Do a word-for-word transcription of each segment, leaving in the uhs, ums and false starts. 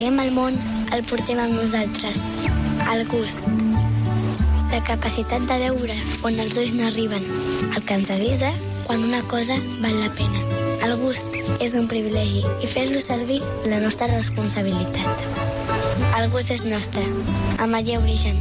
Veiem el món, el portem amb nosaltres. El gust. La capacitat de veure on els ulls no arriben. El que ens avisa quan una cosa val la pena. El gust és un privilegi i fer-lo servir la nostra responsabilitat. El gust és nostre. Ametller Origen.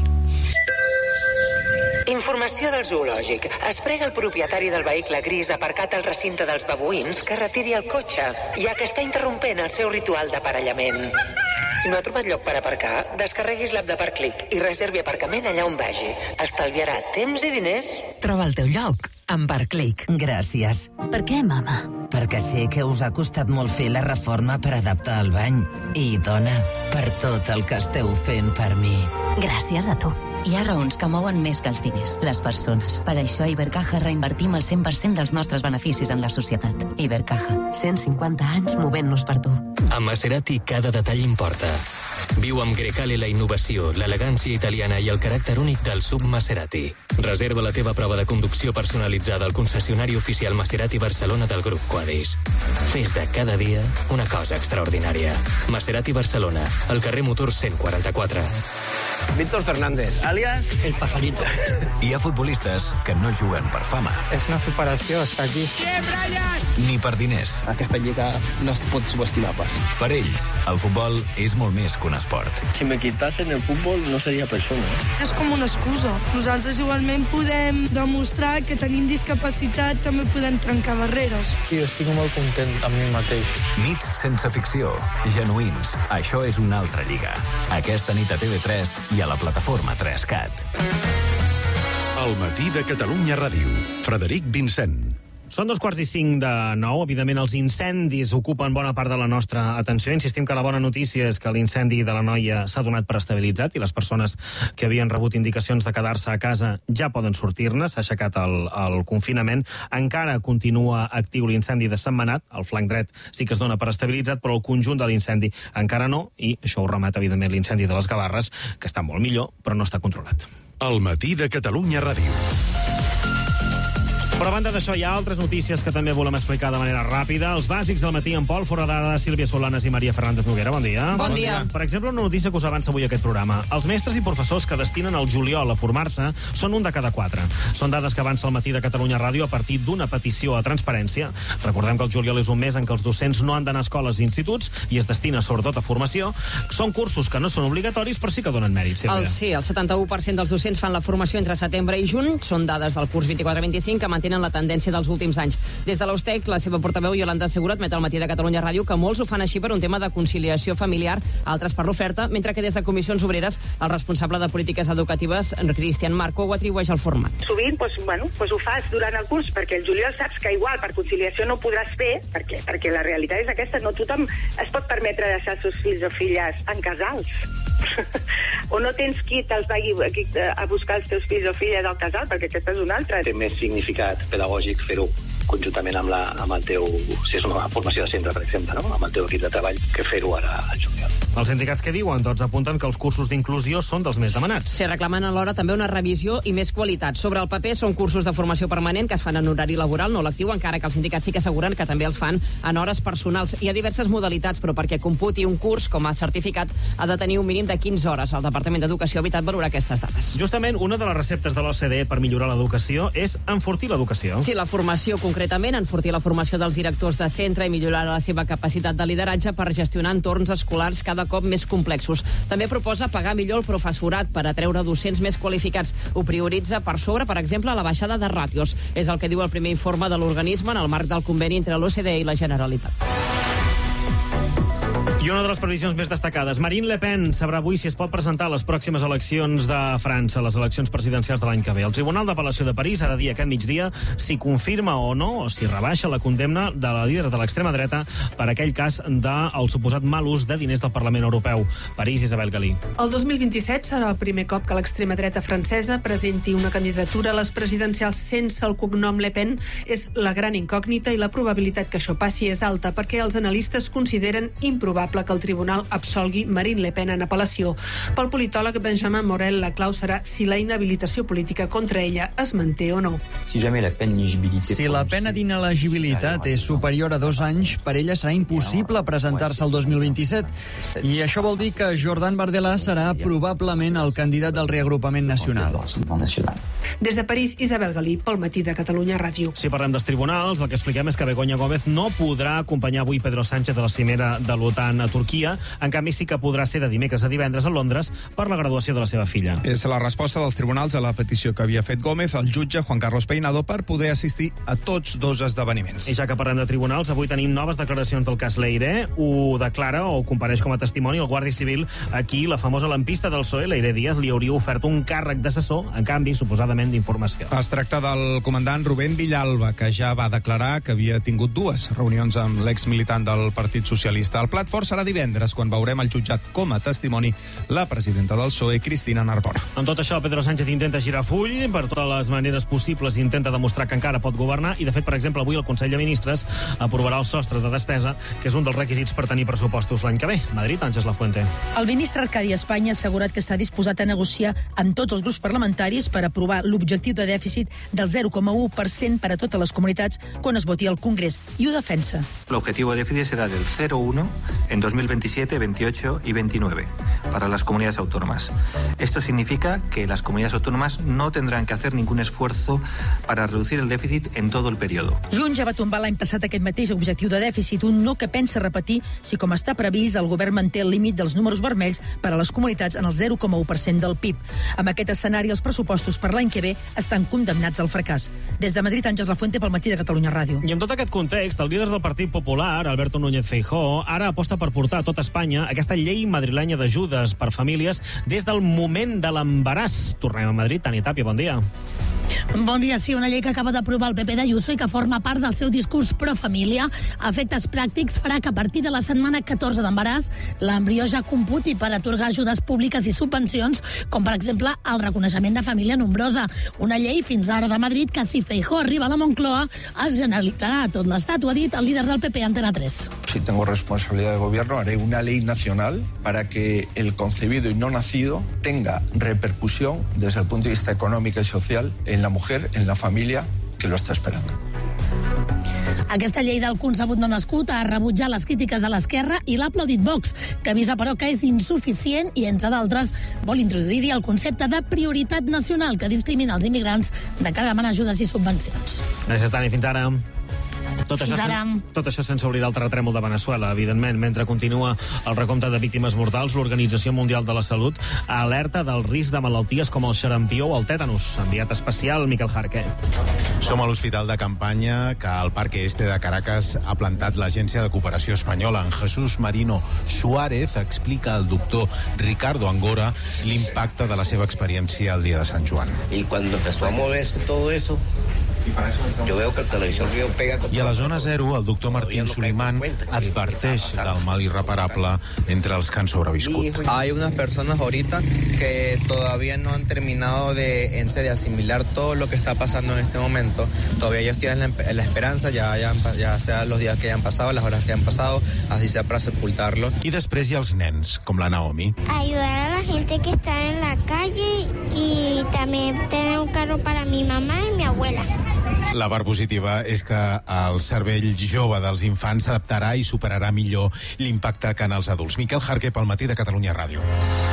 Informació del zoològic. Es prega el propietari del vehicle gris aparcat al recinte dels babuïns que retiri el cotxe, ja que està interrompent el seu ritual d'aparellament. Si no ha trobat lloc per aparcar, descarreguis l'app de Parclic i reservi aparcament allà on vagi. Estalviarà temps i diners. Troba el teu lloc amb Parclic. Gràcies. Per què, mama? Perquè sé que us ha costat molt fer la reforma per adaptar el bany. I, dona, per tot el que esteu fent per mi. Gràcies a tu. Hi ha raons que mouen més que els diners, les persones. Per això a Ibercaja reinvertim el cent per cent dels nostres beneficis en la societat. Ibercaja. cent cinquanta anys movent-nos per tu. A Maserati cada detall importa. Viu amb Grecale la innovació, l'elegància italiana i el caràcter únic del sub Maserati. Reserva la teva prova de conducció personalitzada al concessionari oficial Maserati Barcelona del grup Quadis. Fes de cada dia una cosa extraordinària. Maserati Barcelona, al carrer Motor cent quaranta-quatre. Víctor Fernández, alias El Pajarito. Hi ha futbolistes que no juguen per fama. És una superació estar aquí. Yeah, Brian! Ni per diners. Aquesta lliga no es pot subestimar pas. Per ells, el futbol és molt més que un esport. Si me quitasen el futbol no seria persona. Eh? És com una excusa. Nosaltres igualment podem demostrar que tenim discapacitat, també podem trencar barreres. Sí, estic molt content amb mi mateix. Nits sense ficció, genuïns. Això és una altra lliga. Aquesta nit a T V tres i a la plataforma tres cat. El matí de Catalunya Ràdio. Frederic Vincent. Són dos quarts i cinc de nou. Evidentment, els incendis ocupen bona part de la nostra atenció. Insistim que la bona notícia és que l'incendi de l'Anoia s'ha donat per estabilitzat i les persones que havien rebut indicacions de quedar-se a casa ja poden sortir-ne. S'ha aixecat el, el confinament. Encara continua actiu l'incendi de Sentmenat. El flanc dret sí que es dona per estabilitzat, però el conjunt de l'incendi encara no. I això ho remata, evidentment, l'incendi de les Gavarres, que està molt millor, però no està controlat. El matí de Catalunya Ràdio. Però a banda d'això hi ha altres notícies que també volem explicar de manera ràpida. Els bàsics del matí en Pol Foradada, Sílvia Solanes i Maria Fernández Noguera. Bon dia. Bon, bon dia. dia. Per exemple, una notícia que us avança avui aquest programa. Els mestres i professors que destinen el juliol a formar-se són un de cada quatre. Són dades que avança el matí de Catalunya Ràdio a partir d'una petició a Transparència. Recordem que el juliol és un mes en què els docents no han d'anar a escoles i instituts i es destina sobretot a formació. Són cursos que no són obligatoris, però sí que donen mèrit, Sílvia. El, sí, el setanta-u per cent dels docents fan la formació entre setembre i juny. Són dades del curs vint-i-quatre vint-i-cinc que mantenen la tendència dels últims anys. Des de l'Austec, la seva portaveu Iolanda Segura admet al matí de Catalunya Ràdio que molts ho fan així per un tema de conciliació familiar, altres per l'oferta, mentre que des de Comissions Obreres el responsable de polítiques educatives, Cristian Marco, ho atribueix al format. Sovint doncs, bueno, doncs ho fas durant el curs perquè el juliol saps que igual per conciliació no podràs fer, perquè, perquè la realitat és aquesta, no tothom es pot permetre deixar els seus fills o filles en casals. O no tens qui te'ls vagi a buscar els teus fills o filles al casal, perquè aquesta és una altra. Té més significat pedagògic fer-ho conjuntament amb, la, amb el teu, si és una formació de centre, per exemple, no? Amb el teu equip de treball, que fer-ho ara al juliol. Els sindicats que diuen? Doncs apunten que els cursos d'inclusió són dels més demanats. Se reclamen alhora també una revisió i més qualitat. Sobre el paper són cursos de formació permanent que es fan en horari laboral, no lectiu, encara que els sindicats sí que asseguren que també els fan en hores personals. Hi ha diverses modalitats, però perquè computi un curs com a certificat ha de tenir un mínim de quinze hores. El Departament d'Educació ha evitat valorar aquestes dades. Justament una de les receptes de l'O C D E per millorar l'educació és enfortir l'educació. Sí, la formació concretament, enfortir la formació dels directors de centre i millorar la seva capacitat de lideratge per gestionar entorns escolars cada cop més complexos. També proposa pagar millor el professorat per atreure docents més qualificats. Ho prioritza per sobre, per exemple, la baixada de ràtios. És el que diu el primer informe de l'organisme en el marc del conveni entre l'O C D E i la Generalitat. I una de les previsions més destacades. Marine Le Pen sabrà avui si es pot presentar a les pròximes eleccions de França, les eleccions presidencials de l'any que ve. El Tribunal d'Apel·lació de París ha de dir aquest migdia si confirma o no, o si rebaixa la condemna de la líder de l'extrema dreta per aquell cas del suposat mal ús de diners del Parlament Europeu. París, Isabel Galí. El dos mil vint-i-set serà el primer cop que l'extrema dreta francesa presenti una candidatura a les presidencials sense el cognom Le Pen. És la gran incògnita i la probabilitat que això passi és alta perquè els analistes consideren improbable probable que el tribunal absolgui Marine Le Pen en apel·lació. Pel politòleg Benjamin Morel, la clau serà si la inhabilitació política contra ella es manté o no. Si la pena d'inelegibilitat és superior a dos anys, per ella serà impossible presentar-se el dos mil vint-i-set. I això vol dir que Jordan Bardella serà probablement el candidat del reagrupament nacional. Des de París, Isabel Galí, pel Matí de Catalunya Ràdio. Si parlem dels tribunals, el que expliquem és que Begoña Gómez no podrà acompanyar avui Pedro Sánchez a la cimera de l'OTAN a Turquia. En canvi, sí que podrà ser de dimecres a divendres a Londres per la graduació de la seva filla. És la resposta dels tribunals a la petició que havia fet Gómez al jutge Juan Carlos Peinado per poder assistir a tots dos esdeveniments. I ja que parlem de tribunals, avui tenim noves declaracions del cas Leire. Ho declara o compareix com a testimoni el Guàrdia Civil. Aquí, la famosa lampista del P S O E, Leire Díaz, li hauria ofert un càrrec d'assessor, en canvi, suposadament, d'informació. Es tracta del comandant Rubén Villalba, que ja va declarar que havia tingut dues reunions amb l'exmilitant del Partit Socialista. El plat fort serà divendres, quan veurem al jutjat com a testimoni la presidenta del P S O E, Cristina Narbona. En tot això, Pedro Sánchez intenta girar full, per totes les maneres possibles intenta demostrar que encara pot governar, i de fet, per exemple, avui el Consell de Ministres aprovarà el sostre de despesa, que és un dels requisits per tenir pressupostos l'any que ve. Madrid, Àngels Lafuente. El ministre Arcadi Espanya ha assegurat que està disposat a negociar amb tots els grups parlamentaris per aprovar l'objectiu de dèficit del zero coma u per cent per a totes les comunitats quan es voti al Congrés, i ho defensa. L'objectiu de déficit será del cero coma uno en dos mil veintisiete, veintiocho y veintinueve para las comunidades autónomas. Esto significa que las comunidades autónomas no tendrán que hacer ningún esfuerzo para reducir el déficit en todo el periodo. Junts ja va tombar l'any passat aquest mateix objectiu de dèficit, un no que pensa repetir si, com està previst, el govern manté el límit dels números vermells per a les comunitats en el zero coma u per cent del P I B. Amb aquest escenari, els pressupostos per l'any que ve estan condemnats al fracàs. Des de Madrid, Àngels Lafuente, pel Matí de Catalunya Ràdio. I en tot aquest context, el líder del Partit Popular, Alberto Núñez Feijóo, ara aposta per portar a tota Espanya aquesta llei madrilenya d'ajudes per famílies des del moment de l'embaràs. Tornem a Madrid. Tania Tàpia, bon dia. Bon dia, sí, una llei que acaba d'aprovar el P P d'Ayuso i que forma part del seu discurs pro-família. A efectes pràctics farà que a partir de la setmana catorze d'embaràs l'embrió ja computi per atorgar ajudes públiques i subvencions, com per exemple el reconeixement de família nombrosa. Una llei fins ara de Madrid que, si Feijóo arriba a la Moncloa, es generalitzarà a tot l'Estat, ho ha dit el líder del P P, Antena tres. Si tengo responsabilidad de gobierno, haré una ley nacional para que el concebido y no nacido tenga repercusión desde el punto de vista económico y social en la mujer, en la familia que lo está esperando. Aquesta llei del concebut no nascut ha rebutjat les crítiques de l'esquerra i l'ha aplaudit Vox, que avisa però que és insuficient i, entre d'altres, vol introduir-hi el concepte de prioritat nacional que discrimina els immigrants de cara a demanar ajudes i subvencions. Gràcies, Dani. Fins ara. Tot això, sen, tot això sense oblidar el terratrèmol de Veneçuela, evidentment. Mentre continua el recompte de víctimes mortals, l'Organització Mundial de la Salut alerta del risc de malalties com el xarampió o el tètanus. Enviat especial, Miquel Jarque. Som a l'Hospital de Campanya, que al Parque Este de Caracas ha plantat l'Agència de Cooperació Espanyola. En Jesús Marino Suárez explica al doctor Ricardo Angora l'impacte de la seva experiència el dia de Sant Joan. Y cuando empezó a moverse todo eso, yo veo que el televisor río pega contra... I a la zona zero, el doctor Martín Sulimán adverteix del mal irreparable entre els que han sobreviscut. Hay unas personas ahorita que todavía no han terminado de, de asimilar todo lo que está pasando en este momento. Todavía ellos tienen la, la esperanza, ya, ya, ya sea los días que hayan pasado, las horas que han pasado, así sea para sepultarlo. I després hi ha els nens, com la Naomi. Ayudar a la gente que está en la calle y también tener un carro para mi mamá y mi abuela. La part positiva és que el cervell jove dels infants s'adaptarà i superarà millor l'impacte que en els adults. Miquel Jarque, pel Matí de Catalunya Ràdio.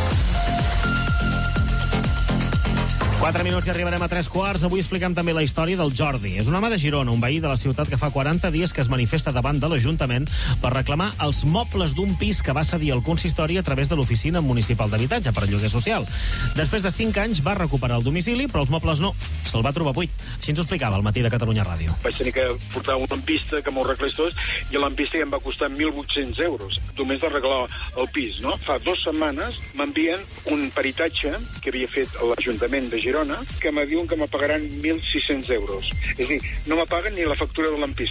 Quatre minuts i arribarem a tres quarts. Avui expliquem també la història del Jordi. És un home de Girona, un veí de la ciutat que fa quaranta dies que es manifesta davant de l'Ajuntament per reclamar els mobles d'un pis que va cedir al consistori a través de l'Oficina Municipal d'Habitatge per lloguer social. Després de cinc anys va recuperar el domicili, però els mobles no. Se'l va trobar buit. Així ens ho explicava al Matí de Catalunya Ràdio. Vaig tenir que portar un lampista que m'ho arreglés tot, i el lampista ja em va costar mil vuit-cents euros. Només d'arreglar el pis, no? Fa dues setmanes m'envien un peritatge que havia fet l'Ajuntament de Girona, que me diuen que me pagaran mil sis-cents euros. És a dir, no me paguen ni la factura de lampista.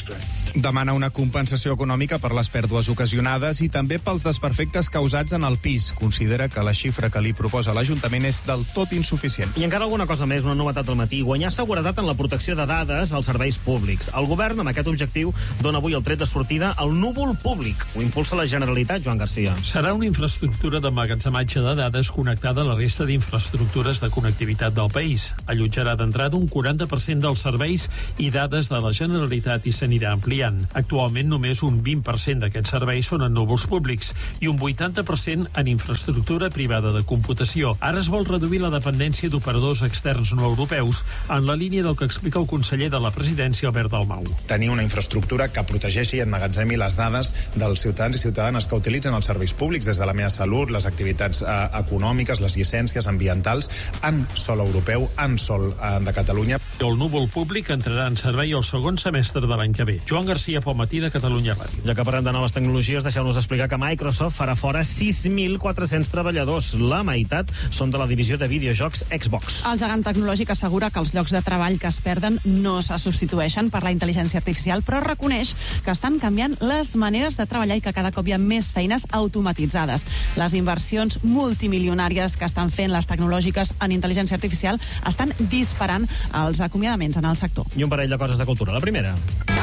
Demana una compensació econòmica per les pèrdues ocasionades i també pels desperfectes causats en el pis. Considera que la xifra que li proposa l'Ajuntament és del tot insuficient. I encara alguna cosa més, una novetat del matí. Guanyar seguretat en la protecció de dades als serveis públics. El govern, amb aquest objectiu, dona avui el tret de sortida al núvol públic. Ho impulsa la Generalitat, Joan Garcia. Serà una infraestructura d'emmagatzematge de dades connectada a la resta d'infraestructures de connectivitat del país. Allotjarà d'entrada un quaranta per cent dels serveis i dades de la Generalitat i s'anirà ampliant. Actualment només un vint per cent d'aquests serveis són en núvols públics i un vuitanta per cent en infraestructura privada de computació. Ara es vol reduir la dependència d'operadors externs no europeus en la línia del que explica el conseller de la Presidència, Albert Dalmau. Tenir una infraestructura que protegeixi i emmagatzemi les dades dels ciutadans i ciutadanes que utilitzen els serveis públics, des de la meva salut, les activitats eh, econòmiques, les llicències ambientals, en sòl europeu, en sòl eh, de Catalunya. El núvol públic entrarà en servei el segon semestre de l'any que ve. Joan Garcia, pel matí de Catalunya Ràdio. Ja que parlem de noves tecnologies, deixeu-nos explicar que Microsoft farà fora sis mil quatre-cents treballadors. La meitat són de la divisió de videojocs Xbox. El gegant tecnològic assegura que els llocs de treball que es perden no se substitueixen per la intel·ligència artificial, però reconeix que estan canviant les maneres de treballar i que cada cop hi ha més feines automatitzades. Les inversions multimilionàries que estan fent les tecnològiques en intel·ligència artificial estan disparant els acomiadaments en el sector. I un parell de coses de cultura. La primera.